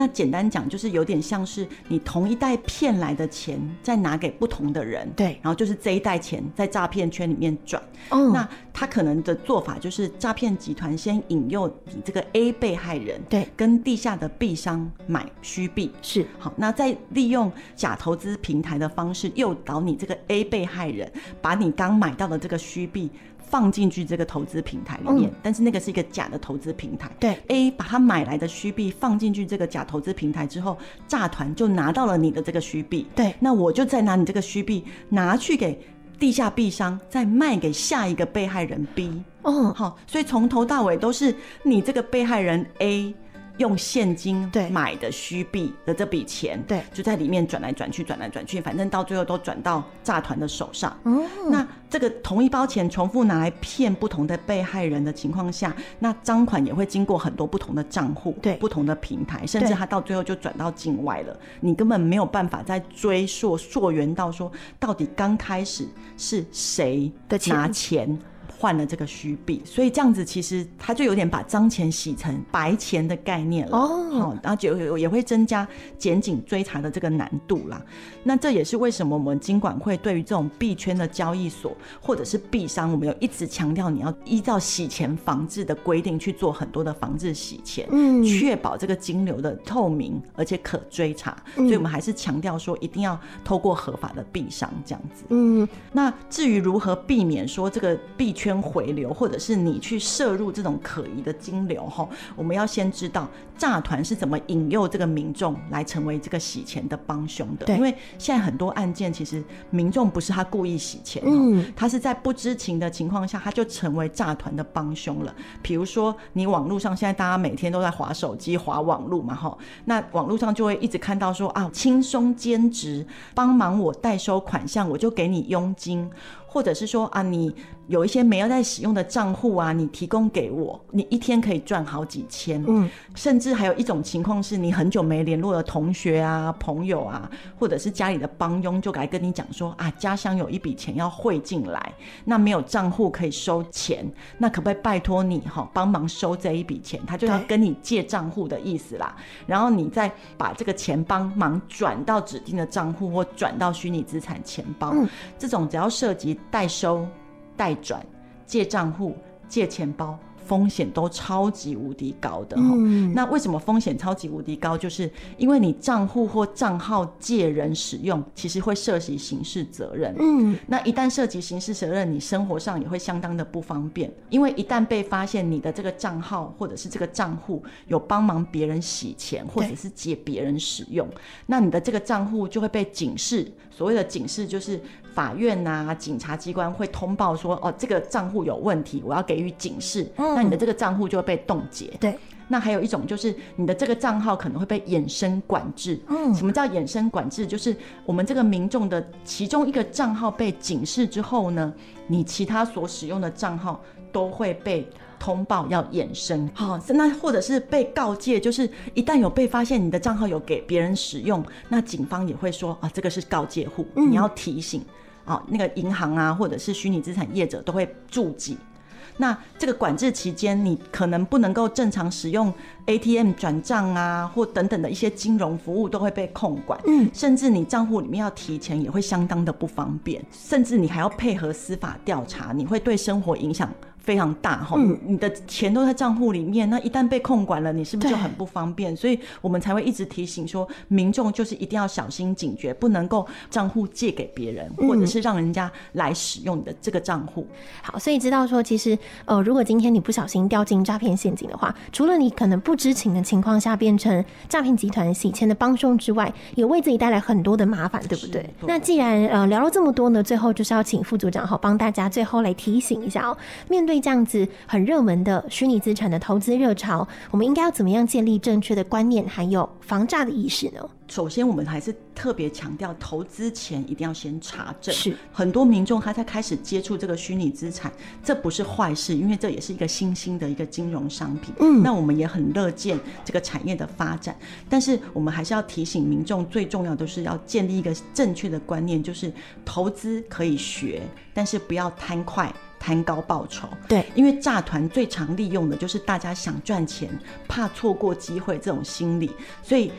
那简单讲就是有点像是你同一袋骗来的钱再拿给不同的人， 对， 然后就是这一袋钱在诈骗圈里面转。那他可能的做法就是诈骗集团先引诱你这个 A 被害人， 对， 跟地下的币商买虚币， 是好，那再利用假投资平台的方式诱导你这个 A 被害人把你刚买到的这个虚币放进去这个投资平台里面，但是那个是一个假的投资平台。 对 ，A 把他买来的虚币放进去这个假投资平台之后，诈团就拿到了你的这个虚币。 对， 那我就再拿你这个虚币拿去给地下币商，再卖给下一个被害人 B。好，所以从头到尾都是你这个被害人 A。用现金买的虚币的这笔钱，对，就在里面转来转去，转来转去，反正到最后都转到诈团的手上。那这个同一包钱重复拿来骗不同的被害人的情况下，那赃款也会经过很多不同的账户，对，不同的平台，甚至他到最后就转到境外了。你根本没有办法再追溯源到说，到底刚开始是谁拿钱换了这个虚币，所以这样子其实他就有点把脏钱洗成白钱的概念了。然后就也会增加检警追查的这个难度啦。那这也是为什么我们金管会对于这种币圈的交易所或者是币商，我们有一直强调你要依照洗钱防治的规定去做很多的防治洗钱，确保这个金流的透明而且可追查。所以我们还是强调说一定要透过合法的币商这样子。那至于如何避免说这个币圈回流，或者是你去摄入这种可疑的金流，我们要先知道诈团是怎么引诱这个民众来成为这个洗钱的帮凶的。因为现在很多案件其实民众不是他故意洗钱，他是在不知情的情况下他就成为诈团的帮凶了。比如说你网络上现在大家每天都在滑手机滑网络嘛，那网络上就会一直看到说轻松兼职帮忙我代收款项我就给你佣金，或者是说你有一些没有在使用的账户你提供给我，你一天可以赚好几千。甚至还有一种情况是你很久没联络的同学朋友或者是家里的帮佣就来跟你讲说家乡有一笔钱要汇进来，那没有账户可以收钱，那可不可以拜托你帮忙收这一笔钱，他就要跟你借账户的意思啦，然后你再把这个钱帮忙转到指定的账户或转到虚拟资产钱包。这种只要涉及代收、代转、借账户、借钱包，风险都超级无敌高的。那为什么风险超级无敌高？就是因为你账户或账号借人使用，其实会涉及刑事责任。那一旦涉及刑事责任，你生活上也会相当的不方便，因为一旦被发现你的这个账号或者是这个账户有帮忙别人洗钱或者是借别人使用，那你的这个账户就会被警示。所谓的警示就是法院警察机关会通报说这个账户有问题，我要给予警示。那你的这个账户就会被冻结。对，那还有一种就是你的这个账号可能会被衍生管制。什么叫衍生管制？就是我们这个民众的其中一个账号被警示之后呢，你其他所使用的账号都会被通报要衍生。那或者是被告诫，就是一旦有被发现你的账号有给别人使用，那警方也会说这个是告诫户，你要提醒。那个银行或者是虚拟资产业者都会注记。那这个管制期间，你可能不能够正常使用 ATM 转账或等等的一些金融服务都会被控管。甚至你账户里面要提钱也会相当的不方便，甚至你还要配合司法调查，你会对生活影响非常大。你的钱都在账户里面，那一旦被控管了，你是不是就很不方便？所以我们才会一直提醒说，民众就是一定要小心警觉，不能够账户借给别人，或者是让人家来使用你的这个账户。 好，所以知道说其实如果今天你不小心掉进诈骗陷阱的话，除了你可能不知情的情况下变成诈骗集团洗钱的帮凶之外，也为自己带来很多的麻烦，对不对？那既然聊了这么多呢，最后就是要请副组长帮大家最后来提醒一下面对这样子很热门的虚拟资产的投资热潮，我们应该要怎么样建立正确的观念还有防诈的意识呢？ 首先我们还是特别强调投资前一定要先查证。是很多民众他在开始接触这个虚拟资产，这不是坏事，因为这也是一个新兴的一个金融商品。那我们也很乐见这个产业的发展，但是我们还是要提醒民众，最重要的是要建立一个正确的观念，就是投资可以学，但是不要贪快贪高报酬。对，因为诈团最常利用的就是大家想赚钱怕错过机会这种心理，所以